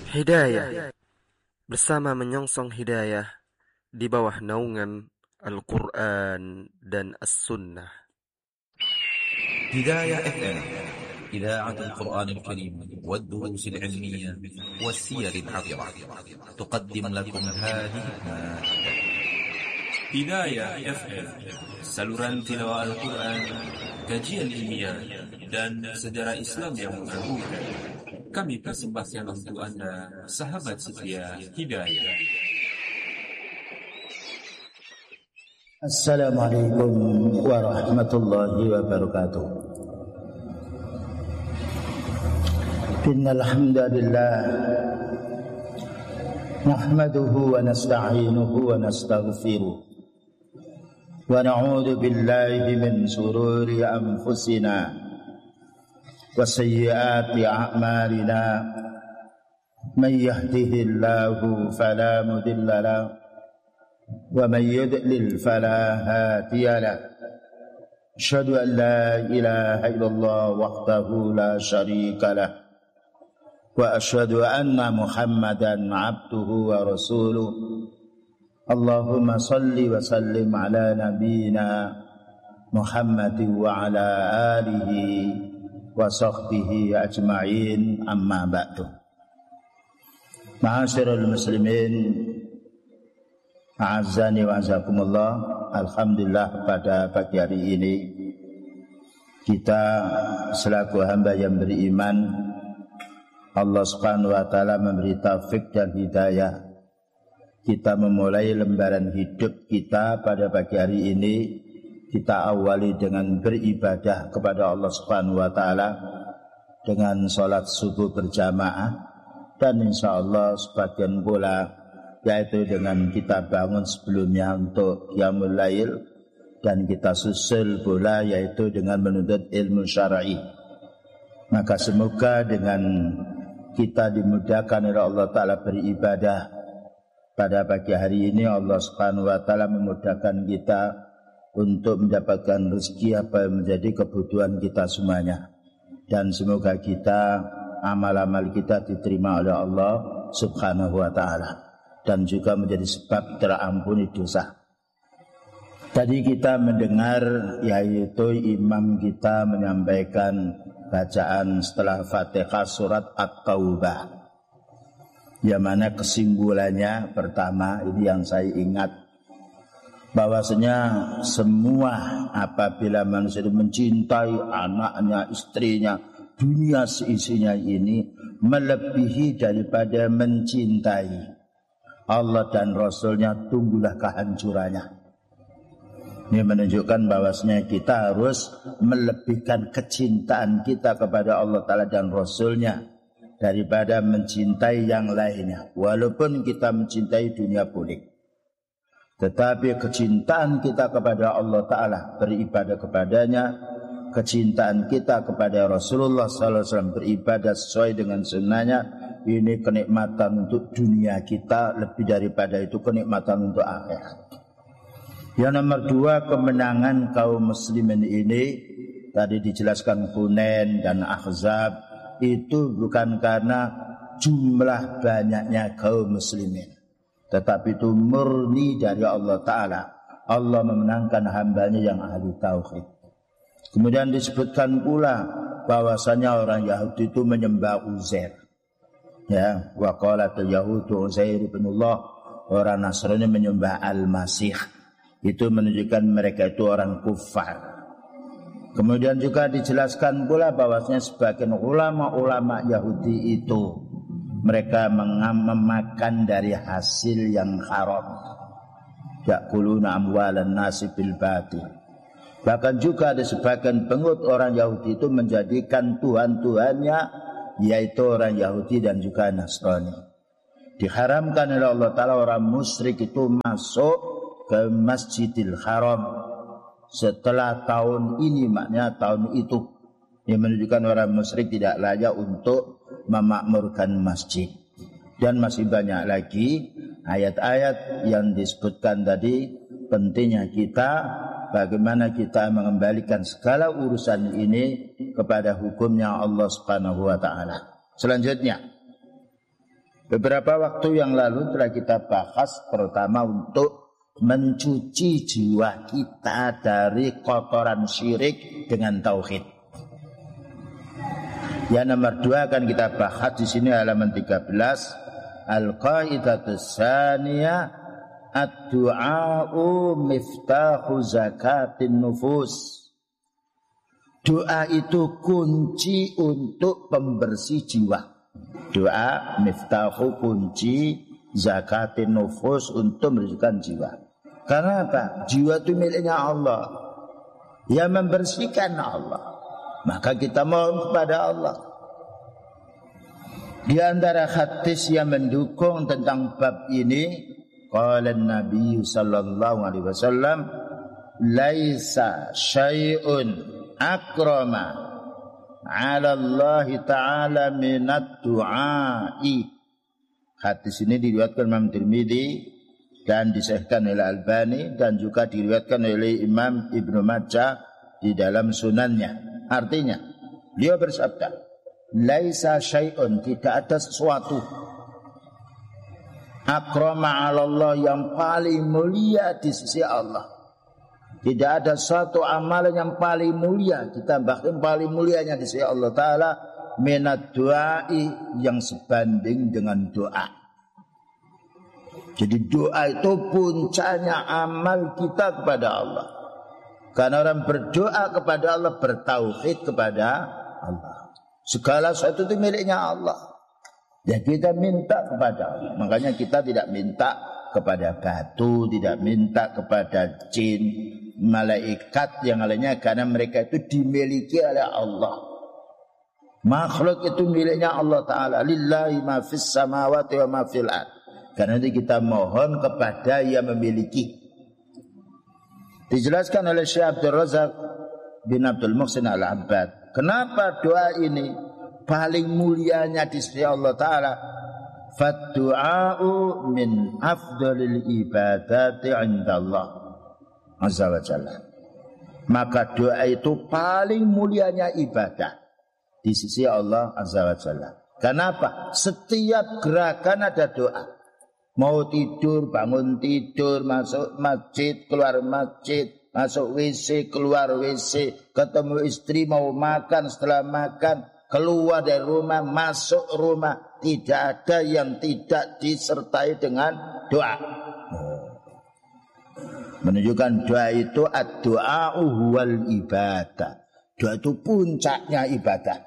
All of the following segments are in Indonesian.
Hidayah bersama menyongsong hidayah di bawah naungan Al-Quran dan As-Sunnah. هداية FM إذاعة القرآن الكريم والدروس العلمية والسير العطرة تقدم لكم هذه المادة. Hidayah FM, saluran tilawah Al-Quran, kajian ilmiah, dan sejarah Islam yang mengagumkan. Kami persembahkan untuk Anda, sahabat setia Hidayah. Assalamualaikum warahmatullahi wabarakatuh. Innal hamdalillah nahmaduhu wa nasta'inuhu wa nastaghfiruh wa na'udzu billahi min shururi anfusina wa sayyiati a'malina. Man yahdihillahu fala mudilla lahu wa man yudlil fala hadiya lahu. Asyhadu an la ilaha illallah wahdahu la syarika lahu wa asyhadu anna Muhammadan abduhu wa rasuluh. Allahumma salli wa sallim ala nabiyyina Muhammadin wa ala alihi wa sahbihi ajma'in, amma ba'du. Ma'asyiral muslimin, a'azzani wa a'azzakumullah. Alhamdulillah, pada pagi hari ini kita selaku hamba yang beriman, Allah Subhanahu wa taala memberi taufik dan hidayah. Kita memulai lembaran hidup kita pada pagi hari ini. Kita awali dengan beribadah kepada Allah Subhanahu wa taala dengan salat subuh berjamaah, dan insyaallah sebagian pula yaitu dengan kita bangun sebelumnya untuk qiyamul lail, dan kita susul pula yaitu dengan menuntut ilmu syar'i. Maka semoga dengan kita dimudahkan oleh Allah Ta'ala beribadah pada pagi hari ini, Allah Subhanahu wa taala memudahkan kita untuk mendapatkan rezeki apa yang menjadi kebutuhan kita semuanya. Dan semoga kita, amal-amal kita diterima oleh Allah Subhanahu wa taala dan juga menjadi sebab terampuni dosa. Tadi kita mendengar yaitu imam kita menyampaikan bacaan setelah Fatihah surat At-Taubah, yang mana kesimpulannya pertama ini yang saya ingat, bahwasanya semua apabila manusia itu mencintai anaknya, istrinya, dunia seisinya ini melebihi daripada mencintai Allah dan Rasulnya, tunggulah kehancurannya. Ini menunjukkan bahwasanya kita harus melebihkan kecintaan kita kepada Allah Ta'ala dan Rasulnya daripada mencintai yang lainnya. Walaupun kita mencintai dunia boleh, tetapi kecintaan kita kepada Allah Ta'ala, beribadah kepadanya, kecintaan kita kepada Rasulullah SAW, beribadah sesuai dengan sunnahnya, ini kenikmatan untuk dunia kita, lebih daripada itu kenikmatan untuk akhirat. Yang nomor dua, kemenangan kaum muslimin ini tadi dijelaskan Hunain dan Ahzab, itu bukan karena jumlah banyaknya kaum muslimin, tetapi itu murni dari Allah Ta'ala. Allah memenangkan hambanya yang ahli tauhid. Kemudian disebutkan pula bahwasanya orang Yahudi itu menyembah Uzair. Ya, wa qalatul yahudu Uzair ibnullah, orang Nasrani menyembah Al-Masih. Itu menunjukkan mereka itu orang kufar. Kemudian juga dijelaskan pula bahwasanya sebagian ulama-ulama Yahudi itu mereka memakan dari hasil yang haram. Ya'kuluna amwalan nasi bil batil. Bahkan juga ada sebagian pengut orang Yahudi itu menjadikan Tuhan-Tuhannya yaitu orang Yahudi dan juga Nasrani. Diharamkan oleh Allah Ta'ala orang musyrik itu masuk ke Masjidil Haram setelah tahun ini, maknanya tahun itu. Ini menunjukkan orang musyrik tidak layak untuk memakmurkan masjid. Dan masih banyak lagi ayat-ayat yang disebutkan tadi. Pentingnya kita, bagaimana kita mengembalikan segala urusan ini kepada hukumnya Allah Subhanahu wa ta'ala. Selanjutnya, Beberapa waktu yang lalu telah kita bahas pertama untuk mencuci jiwa kita dari kotoran syirik dengan tauhid. Yang nomor 2 akan kita bahas di sini halaman 13. Al-qaidatus tsaniyah ad-du'a'u miftahu zakatin nufus. Doa itu kunci untuk pembersih jiwa. Doa miftahu kunci zakatin nufus untuk membersihkan jiwa. Karena apa? Jiwa itu miliknya Allah. Yang membersihkan Allah. Maka kita mohon kepada Allah. Di antara hadis yang mendukung tentang bab ini, qala Nabi sallallahu alaihi wasallam, laisa syai'un akrama 'ala Allah Ta'ala minad du'a'i. Hadis ini diriwayatkan Imam Tirmidzi dan disahihkan oleh Albani dan juga diriwayatkan oleh Imam Ibnu Majah di dalam sunannya. Artinya, beliau bersabda, laisa syai'un, tidak ada sesuatu akrama 'ala Allah, yang paling mulia di sisi Allah. Tidak ada suatu amalan yang paling mulia, ditambahkan paling mulianya di sisi Allah Ta'ala, minad du'ai, yang sebanding dengan doa. Jadi doa itu puncaknya amal kita kepada Allah. Karena orang berdoa kepada Allah, bertauhid kepada Allah. Segala sesuatu itu miliknya Allah. Ya kita minta kepada Allah. Makanya kita tidak minta kepada batu, tidak minta kepada jin, malaikat yang lainnya, karena mereka itu dimiliki oleh Allah. Makhluk itu miliknya Allah Ta'ala. Lillahi ma fis samawati wa ma fil ard. Karena itu kita mohon kepada yang memiliki. Dijelaskan oleh Syekh Abdul Razak bin Abdul Muhsin Al-Abbad, kenapa doa ini paling mulianya di sisi Allah Ta'ala? Fad-du'a'u min afdalil ibadati 'inda Allah Azza wa Jalla. Maka doa itu paling mulianya ibadah di sisi Allah Azza wa Jalla. Kenapa? Setiap gerakan ada doa. Mau tidur, bangun tidur, masuk masjid, keluar masjid, masuk WC, keluar WC, ketemu istri, mau makan, setelah makan, keluar dari rumah, masuk rumah. Tidak ada yang tidak disertai dengan doa. Menunjukkan doa itu ad-du'a'u huwal ibadah. Doa itu puncaknya ibadah.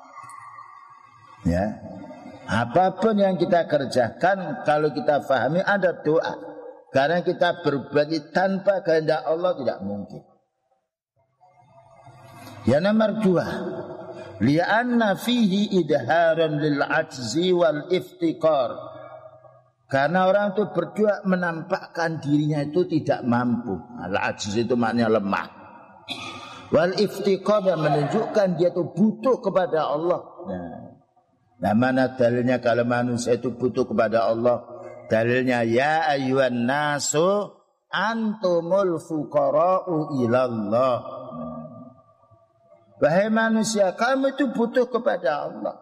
Ya. Apapun yang kita kerjakan, kalau kita fahami ada doa. Karena kita berbagi tanpa kehendak Allah tidak mungkin. Yang nomor 2, li'anna fihi idharan lil ajzi wal iftikar. Karena orang itu berdoa menampakkan dirinya itu tidak mampu. Al-ajzi itu maknanya lemah. Wal iftikar, yang menunjukkan dia itu butuh kepada Allah. Nah, mana dalilnya kalau manusia itu butuh kepada Allah? Dalilnya, ya ayyuhan nasu antumul fuqara'u ilallah. Wahai manusia, kamu itu butuh kepada Allah.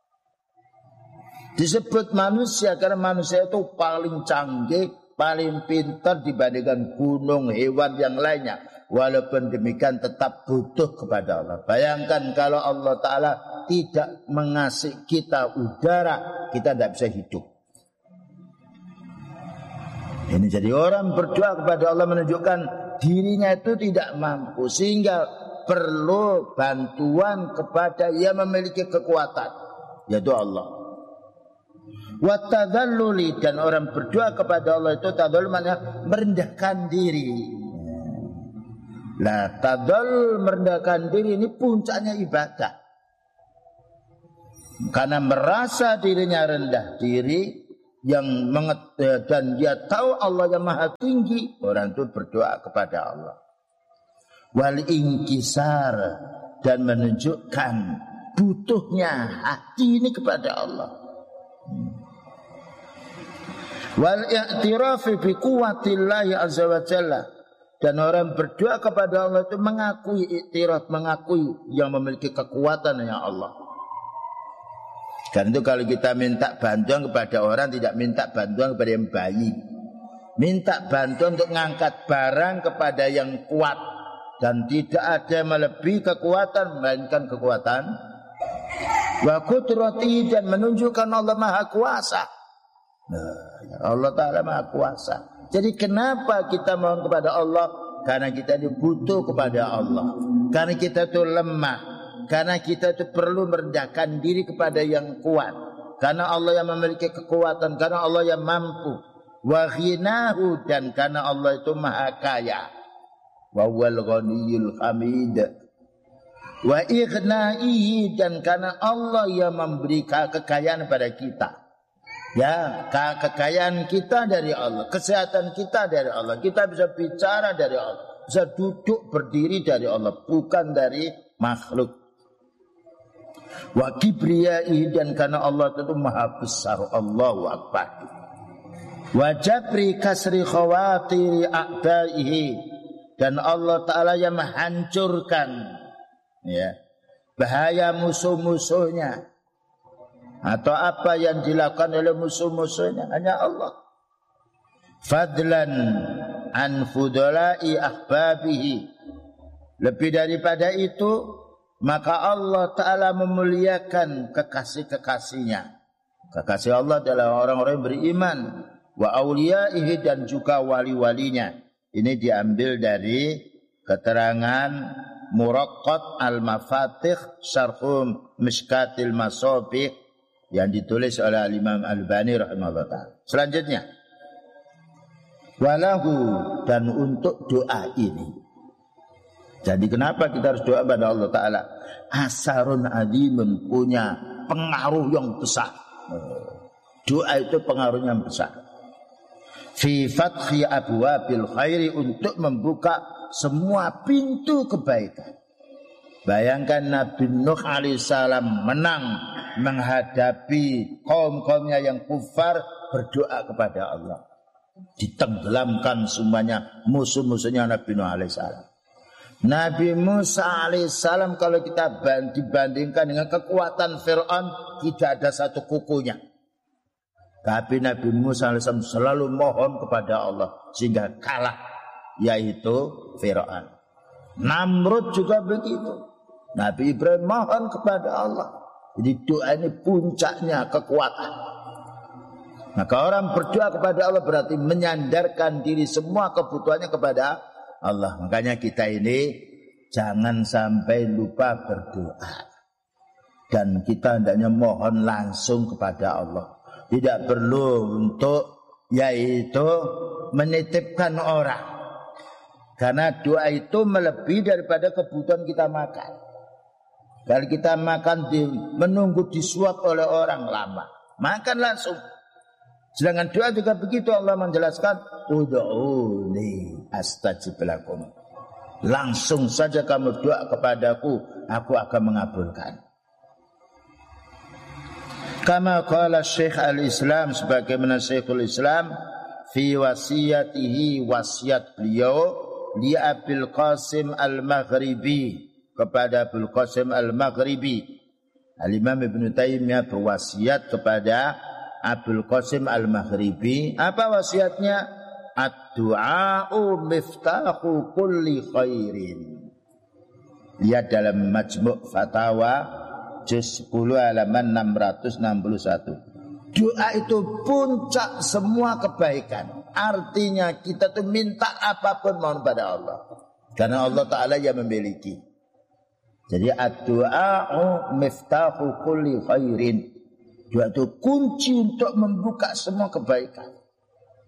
Disebut manusia karena manusia itu paling canggih, paling pintar dibandingkan gunung, hewan yang lainnya. Walaupun demikian tetap butuh kepada Allah. Bayangkan kalau Allah Ta'ala tidak mengasih kita udara, kita tidak bisa hidup. Ini jadi orang berdoa kepada Allah menunjukkan dirinya itu tidak mampu, sehingga perlu bantuan kepada yang memiliki kekuatan, yaitu Allah. Wa tadalluli, dan orang berdoa kepada Allah itu tadallul maknanya merendahkan diri. Nah, tadallul, merendahkan diri, ini puncaknya ibadah. Karena merasa dirinya rendah diri, dan dia tahu Allah yang maha tinggi, orang itu berdoa kepada Allah. Wal inkisar, dan menunjukkan butuhnya hati ini kepada Allah. Wal i'tirafi bi quwwatillahi azza wa jalla, dan orang berdoa kepada Allah itu mengakui iktiraf, mengakui yang memiliki kekuatan yang Allah. Karena itu kalau kita minta bantuan kepada orang, tidak minta bantuan kepada yang bayi. Minta bantuan untuk mengangkat barang kepada yang kuat. Dan tidak ada yang melebihi kekuatan, melainkan kekuatan wa qudrati, dan menunjukkan Allah Maha Kuasa. Allah Ta'ala Maha Kuasa. Jadi kenapa kita mohon kepada Allah? Karena kita itu butuh kepada Allah. Karena kita itu lemah. Karena kita itu perlu merendahkan diri kepada yang kuat. Karena Allah yang memiliki kekuatan. Karena Allah yang mampu. Wa ghinahu, dan karena Allah itu maha kaya. Wa huwal ghaniyul hamid. Wa ighnaihi, dan karena Allah yang memberi kekayaan pada kita. Ya, kekayaan kita dari Allah. Kesehatan kita dari Allah. Kita bisa bicara dari Allah. Bisa duduk berdiri dari Allah. Bukan dari makhluk. Wa kibriyaihi, dan karena Allah itu maha besar. Allahu Akbar. Wa jabri kasri khawatiri a'daihi, dan Allah Ta'ala yang menghancurkan ya bahaya musuh-musuhnya, atau apa yang dilakukan oleh musuh-musuhnya hanya Allah. Fadlan an fudala'i ahbabihi, lebih daripada itu, maka Allah Ta'ala memuliakan kekasih-kekasihnya. Kekasih Allah adalah orang-orang yang beriman. Wa awliyaihi, dan juga wali-walinya. Ini diambil dari keterangan Muraqqat al-Mafatih Syarhum Mishkatil Masabih yang ditulis oleh Imam Al-Albani rahimahullah ta'ala. Selanjutnya, walahu, dan untuk doa ini. Jadi kenapa kita harus doa pada Allah Ta'ala? Asarun adimun, punya pengaruh yang besar. Doa itu pengaruhnya yang besar. Fi fathi abwabil khairi, untuk membuka semua pintu kebaikan. Bayangkan Nabi Nuh alaihissalam menang menghadapi kaum-kaumnya yang kufar, berdoa kepada Allah. Ditenggelamkan semuanya musuh-musuhnya Nabi Nuh alaihissalam. Nabi Musa alaihissalam kalau kita dibandingkan dengan kekuatan Fir'aun, tidak ada satu kukunya. Tapi Nabi Musa alaihissalam selalu mohon kepada Allah sehingga kalah, yaitu Fir'aun. Namrud juga begitu. Nabi Ibrahim mohon kepada Allah. Jadi doa ini puncaknya kekuatan. Maka orang berdoa kepada Allah berarti menyandarkan diri semua kebutuhannya kepada Allah. Makanya kita ini jangan sampai lupa berdoa. Dan kita hendaknya mohon langsung kepada Allah. Tidak perlu untuk yaitu menitipkan orang. Karena doa itu melebihi daripada kebutuhan kita makan. Kalau kita makan menunggu disuap oleh orang lama, makan langsung. Sedangkan doa juga begitu, Allah menjelaskan, ud'uni astajib lakum. Langsung saja kamu doa kepadaku, aku akan mengabulkan. Kama qala Syekh al-Islam, sebagaimana Syekhul Islam fi wasiyatihi, wasiat beliau li Abil Qasim al-Maghribi, kepada Abil Qasim al-Maghribi. Al-Imam Ibn Taimiyah berwasiat kepada Abul Qasim al-Maghribi. Apa wasiatnya? Ad-du'a'u miftahu kulli khairin. Lihat dalam Majmu' Fatawa juz 10 halaman 661. Doa itu puncak semua kebaikan. Artinya kita tuh minta apapun mohon pada Allah. Karena Allah Ta'ala yang memiliki. Jadi ad-du'a'u miftahu kulli khairin. Doa itu kunci untuk membuka semua kebaikan.